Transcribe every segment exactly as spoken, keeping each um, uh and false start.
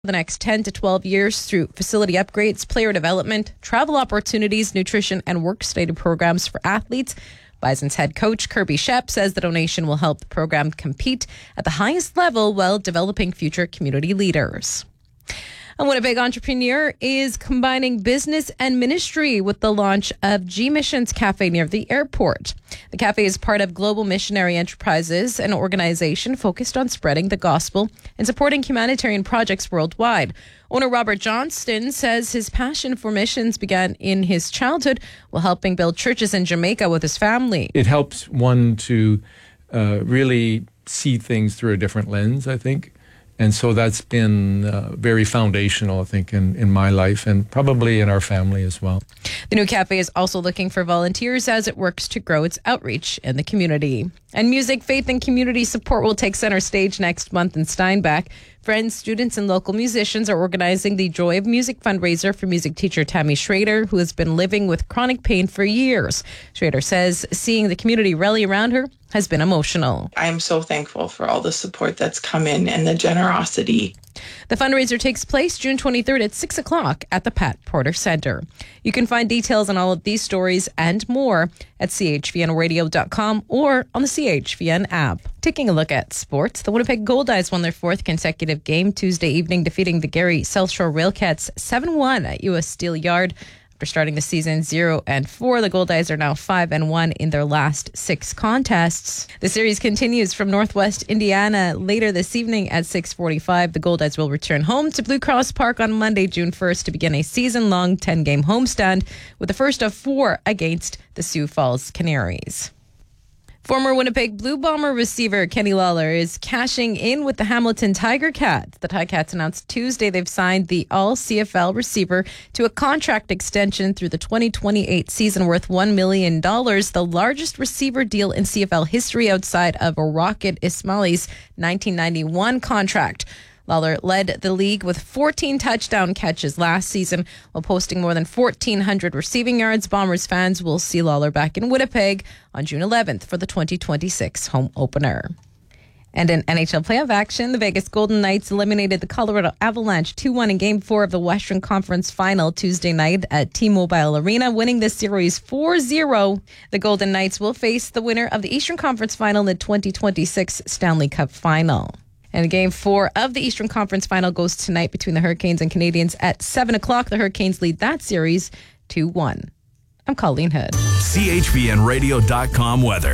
the next ten to twelve years through facility upgrades, player development, travel opportunities, nutrition, and work-study programs for athletes. Bison's head coach Kirby Shep says the donation will help the program compete at the highest level while developing future community leaders. A Winnipeg entrepreneur is combining business and ministry with the launch of G Missions Cafe near the airport. The cafe is part of Global Missionary Enterprises, an organization focused on spreading the gospel and supporting humanitarian projects worldwide. Owner Robert Johnston says his passion for missions began in his childhood while helping build churches in Jamaica with his family. It helps one to uh, really see things through a different lens, I think. And so that's been uh, very foundational, I think, in, in my life and probably in our family as well. The new cafe is also looking for volunteers as it works to grow its outreach in the community. And music, faith, and community support will take center stage next month in Steinbach. Friends, students, and local musicians are organizing the Joy of Music fundraiser for music teacher Tammy Schrader, who has been living with chronic pain for years. Schrader says seeing the community rally around her has been emotional. I'm so thankful for all the support that's come in and the generosity. The fundraiser takes place June twenty-third at six o'clock at the Pat Porter Center. You can find details on all of these stories and more at c h v n radio dot com or on the C H V N app. Taking a look at sports, the Winnipeg Goldeyes won their fourth consecutive game Tuesday evening, defeating the Gary South Shore Railcats seven one at U S Steel Yard. After starting the season zero and four, the Goldeyes are now five and one in their last six contests. The series continues from Northwest Indiana later this evening at six forty-five. The Goldeyes will return home to Blue Cross Park on Monday, June first, to begin a season-long ten-game homestand with the first of four against the Sioux Falls Canaries. Former Winnipeg Blue Bomber receiver Kenny Lawler is cashing in with the Hamilton Tiger Cats. The Ticats announced Tuesday they've signed the all-C F L receiver to a contract extension through the twenty twenty-eight season worth one million dollars, the largest receiver deal in C F L history outside of Rocket Ismaily's nineteen ninety-one contract. Lawler led the league with fourteen touchdown catches last season while posting more than fourteen hundred receiving yards. Bombers fans will see Lawler back in Winnipeg on June eleventh for the twenty twenty-six home opener. And in N H L playoff action, the Vegas Golden Knights eliminated the Colorado Avalanche two one in Game four of the Western Conference Final Tuesday night at T-Mobile Arena, winning this series four zero. The Golden Knights will face the winner of the Eastern Conference Final in the twenty twenty-six Stanley Cup Final. And Game four of the Eastern Conference Final goes tonight between the Hurricanes and Canadiens at seven o'clock. The Hurricanes lead that series two one. I'm Colleen Hood. C H V N radio dot com weather.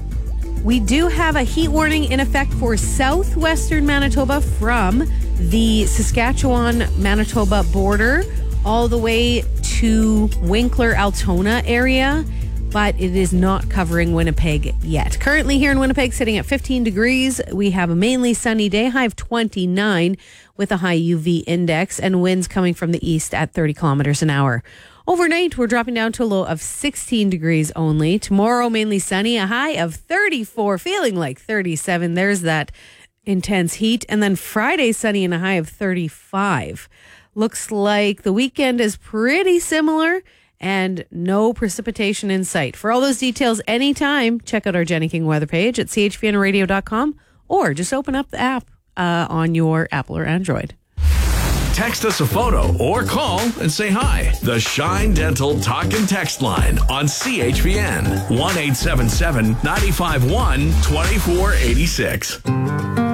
We do have a heat warning in effect for southwestern Manitoba from the Saskatchewan-Manitoba border all the way to Winkler-Altona area, but it is not covering Winnipeg yet. Currently here in Winnipeg, sitting at fifteen degrees. We have a mainly sunny day, high of twenty-nine with a high U V index and winds coming from the east at thirty kilometers an hour. Overnight, we're dropping down to a low of sixteen degrees only. Tomorrow, mainly sunny, a high of thirty-four, feeling like thirty-seven. There's that intense heat. And then Friday, sunny and a high of thirty-five. Looks like the weekend is pretty similar and no precipitation in sight. For all those details anytime, check out our Jenny King weather page at c h v n radio dot com or just open up the app uh, on your Apple or Android. Text us a photo or call and say hi. The Shine Dental Talk and Text line on C H V N one eight seven seven, nine five one, two four eight six.